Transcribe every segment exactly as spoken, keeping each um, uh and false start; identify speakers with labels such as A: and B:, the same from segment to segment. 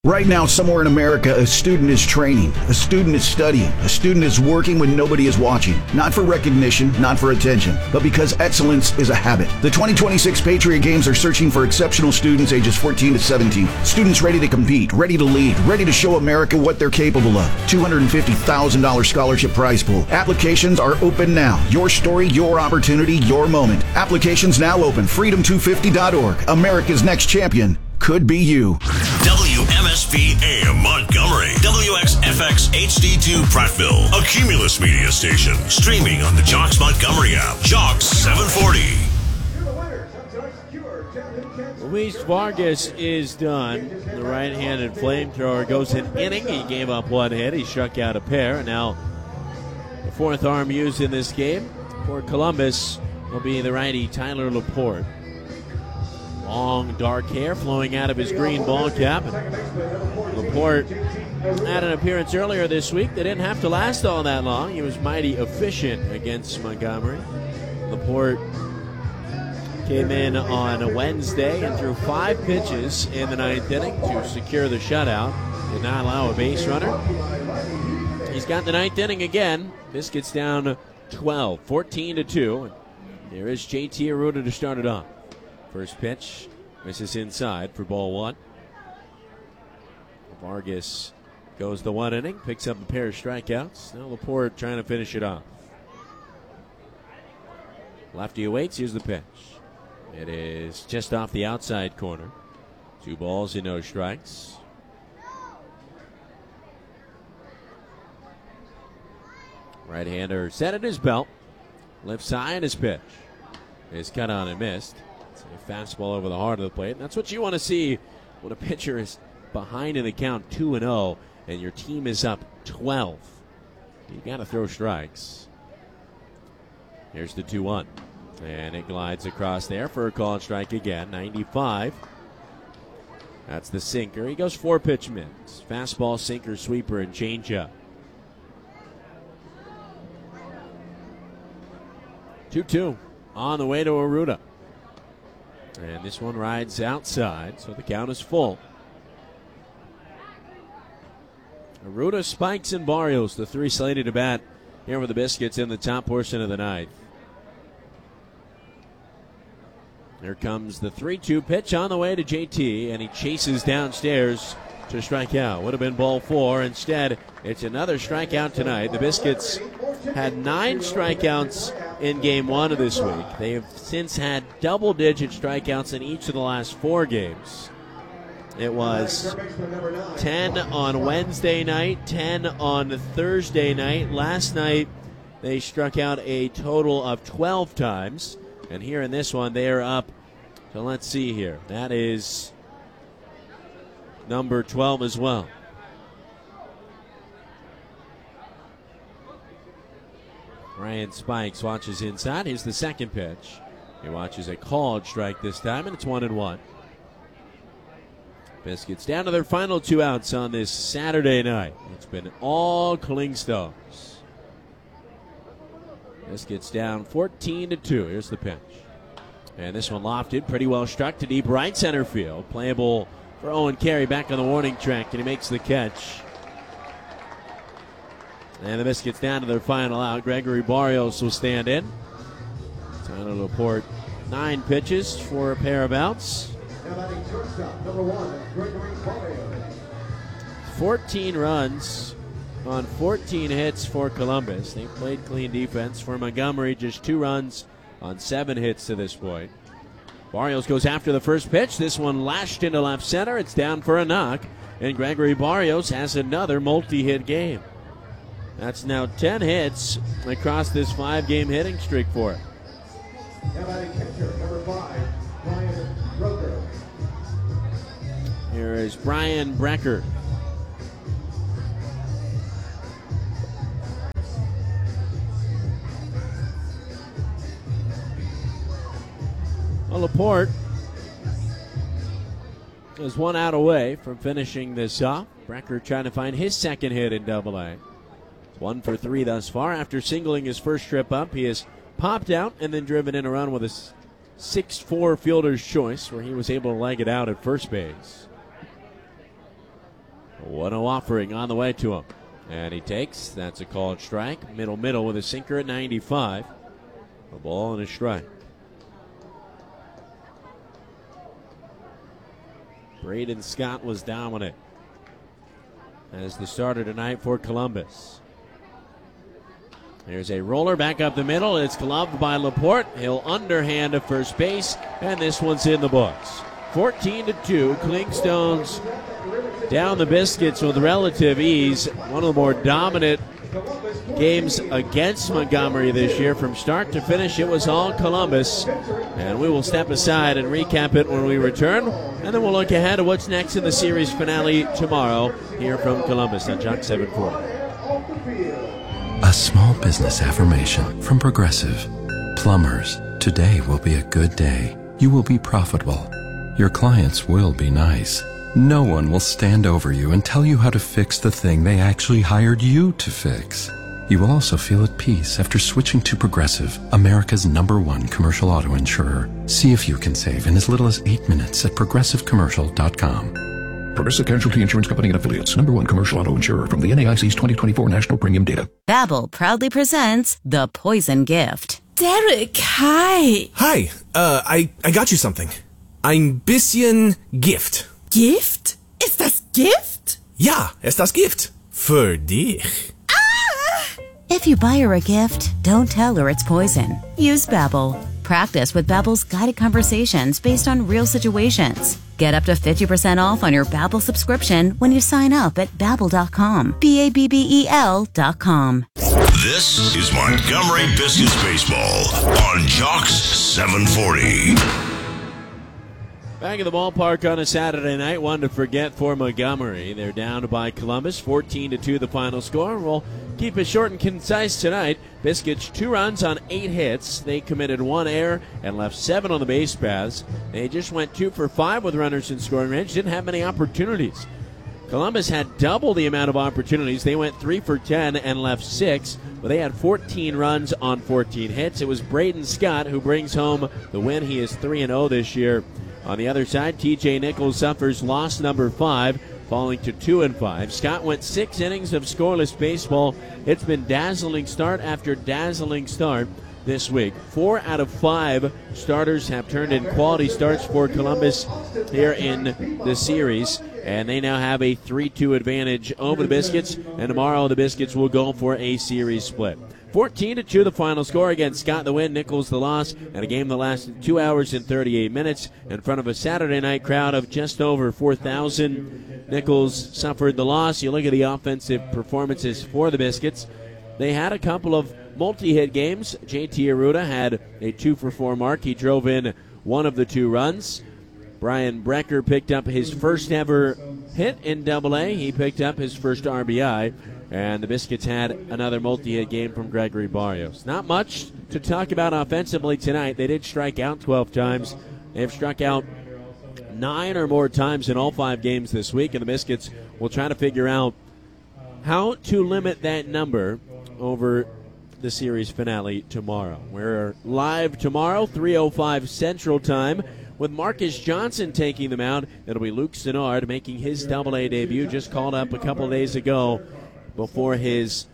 A: Right now, somewhere in America, a student is training, a student is studying, a student is working when nobody is watching. Not for recognition, not for attention, but because excellence is a habit. The twenty twenty-six Patriot Games are searching for exceptional students ages fourteen to seventeen. Students ready to compete, ready to lead, ready to show America what they're capable of. two hundred fifty thousand dollars scholarship prize pool. Applications are open now. Your story, your opportunity, your moment. Applications now open. freedom two fifty dot org. America's next champion could be you.
B: W M S P A M Montgomery, W X F X H D two Prattville, a Cumulus media station, streaming on the Jocks Montgomery app. Jocks seven forty.
C: Luis Vargas is done. The right-handed flamethrower goes an inning. He gave up one hit. He struck out a pair. And now the fourth arm used in this game for Columbus will be the righty Tyler Laporte. Long dark hair flowing out of his green ball cap. And Laporte had an appearance earlier this week that didn't have to last all that long. He was mighty efficient against Montgomery. Laporte came in on Wednesday and threw five pitches in the ninth inning to secure the shutout. Did not allow a base runner. He's got the ninth inning again. This gets down twelve, fourteen to two. There is J T Arruda to start it off. First pitch misses inside for ball one. Vargas goes the one inning, picks up a pair of strikeouts. Now Laporte trying to finish it off. Lefty awaits. Here's the pitch. It is just off the outside corner. Two balls and no strikes. Right-hander set at his belt. Lifts high in his pitch. Is cut on and missed. A fastball over the heart of the plate. And that's what you want to see when a pitcher is behind in the count two and oh and your team is up twelve. You got to throw strikes. Here's the two one. And it glides across there for a called strike again. ninety-five. That's the sinker. He goes four pitch mix. Fastball, sinker, sweeper, and changeup. two two on the way to Arruda. And this one rides outside, so the count is full. Arruda, Spikes, and Barrios, the three slated to bat here with the Biscuits in the top portion of the ninth. Here comes the three two pitch on the way to J T, and he chases downstairs to strike out. Would have been ball four. Instead, it's another strikeout tonight. The Biscuits had nine strikeouts in game one of this week. They have since had double-digit strikeouts in each of the last four games. It was ten on Wednesday night, ten on Thursday night. Last night, they struck out a total of twelve times. And here in this one, they are up. So let's see here. That is number twelve as well. Ryan Spikes watches inside. Here's the second pitch. He watches a called strike this time, and it's one and one. Biscuits down to their final two outs on this Saturday night. It's been all Clingstones. Biscuits down fourteen to two. Here's the pitch. And this one lofted, pretty well struck to deep right center field. Playable for Owen Carey back on the warning track, and he makes the catch. And the Biscuits down to their final out. Gregory Barrios will stand in. Tyler Laporte, nine pitches for a pair of outs. fourteen runs on fourteen hits for Columbus. They played clean defense. For Montgomery, just two runs on seven hits to this point. Barrios goes after the first pitch. This one lashed into left center. It's down for a knock. And Gregory Barrios has another multi-hit game. That's now ten hits across this five-game hitting streak for it. Here is Brian Brecker. Well, Laporte is one out away from finishing this off. Brecker trying to find his second hit in Double A. One for three thus far. After singling his first trip up, he has popped out and then driven in a run with a six four fielder's choice, where he was able to leg it out at first base. one oh offering on the way to him. And he takes. That's a called strike. Middle, middle with a sinker at ninety-five. A ball and a strike. Braden Scott was dominant as the starter tonight for Columbus. There's a roller back up the middle. It's gloved by Laporte. He'll underhand to first base, and this one's in the books. fourteen to two. Clingstones down the Biscuits with relative ease. One of the more dominant games against Montgomery this year. From start to finish, it was all Columbus. And we will step aside and recap it when we return. And then we'll look ahead to what's next in the series finale tomorrow here from Columbus on Jock seven forty.
D: A small business affirmation from Progressive. Plumbers, today will be a good day. You will be profitable. Your clients will be nice. No one will stand over you and tell you how to fix the thing they actually hired you to fix. You will also feel at peace after switching to Progressive, America's number one commercial auto insurer. See if you can save in as little as eight minutes at progressive commercial dot com.
E: Progressive Casualty Insurance Company and Affiliates. Number one commercial auto insurer from the N A I C's twenty twenty-four National Premium Data.
F: Babbel proudly presents The Poison Gift.
G: Derek, hi.
H: Hi. Uh, I, I got you something. Ein bisschen Gift.
G: Gift? Ist das Gift?
H: Ja, ist das Gift. Für dich.
F: If you buy her a gift, don't tell her it's poison. Use Babbel. Practice with Babbel's guided conversations based on real situations. Get up to fifty percent off on your Babbel subscription when you sign up at babbel dot com. B A B B E L dot com.
B: This is Montgomery Biscuits Baseball on Jocks seven forty.
C: Back at the ballpark on a Saturday night, one to forget for Montgomery. They're down by Columbus, fourteen to two the final score. We'll keep it short and concise tonight. Biscuits two runs on eight hits. They committed one error and left seven on the base paths. They just went two for five with runners in scoring range. Didn't have many opportunities. Columbus had double the amount of opportunities. They went three for ten and left six, but they had fourteen runs on fourteen hits. It was Braden Scott who brings home the win. He is three and oh this year. On the other side, T J Nichols suffers loss number five, falling to two and five. Scott went six innings of scoreless baseball. It's been dazzling start after dazzling start this week. Four out of five starters have turned in quality starts for Columbus here in the series, and they now have a three two advantage over the Biscuits, and tomorrow the Biscuits will go for a series split. fourteen to two the final score. Again, Scott the win, Nichols the loss, and a game that lasted two hours and thirty-eight minutes in front of a Saturday night crowd of just over four thousand. Nichols suffered the loss. You look at the offensive performances for the Biscuits. They had a couple of multi-hit games. J T Arruda had a two for four mark. He drove in one of the two runs. Brian Brecker picked up his first ever hit in Double A. He picked up his first R B I. And the Biscuits had another multi-hit game from Gregory Barrios. Not much to talk about offensively tonight. They did strike out twelve times. They have struck out nine or more times in all five games this week. And the Biscuits will try to figure out how to limit that number over the series finale tomorrow. We're live tomorrow, three oh five Central Time, with Marcus Johnson taking them out. It'll be Luke Sinnard making his Double A debut, just called up a couple days ago before his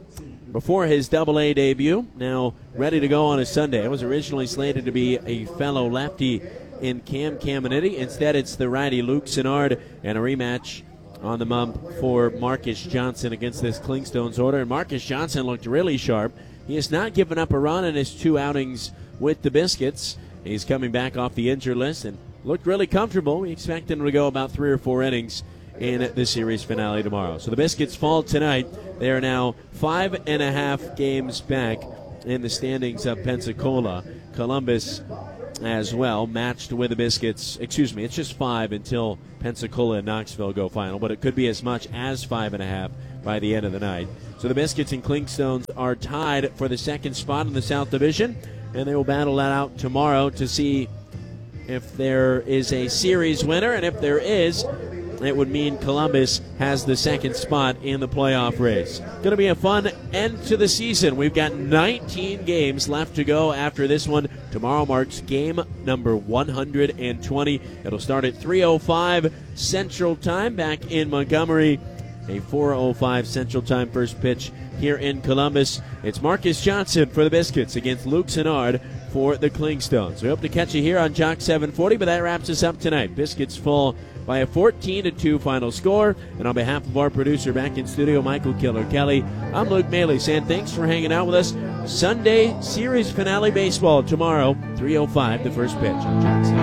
C: before his Double A debut. Now ready to go on a Sunday. It was originally slated to be a fellow lefty in Cam Caminiti. Instead, it's the righty Luke Sinnard, and a rematch on the bump for Marcus Johnson against this Clingstones order. And Marcus Johnson looked really sharp. He has not given up a run in his two outings with the Biscuits. He's coming back off the injured list and looked really comfortable. We expect him to go about three or four innings in the series finale tomorrow. So the Biscuits fall tonight. They are now five and a half games back in the standings of Pensacola. Columbus as well, matched with the Biscuits. Excuse me, it's just five until Pensacola and Knoxville go final, but it could be as much as five and a half by the end of the night. So the Biscuits and Clingstones are tied for the second spot in the South Division, and they will battle that out tomorrow to see if there is a series winner, and if there is, it would mean Columbus has the second spot in the playoff race. Going to be a fun end to the season. We've got nineteen games left to go after this one. Tomorrow marks game number one hundred twenty. It'll start at three oh five Central Time back in Montgomery A four oh five Central Time first pitch here in Columbus. It's Marcus Johnson for the Biscuits against Luke Sinnard for the Clingstones. We hope to catch you here on Jock seven forty, but that wraps us up tonight. Biscuits fall by a fourteen to two final score. And on behalf of our producer back in studio, Michael Killer Kelly, I'm Luke Maley saying thanks for hanging out with us. Sunday series finale baseball tomorrow, three oh five the first pitch on Jock seven.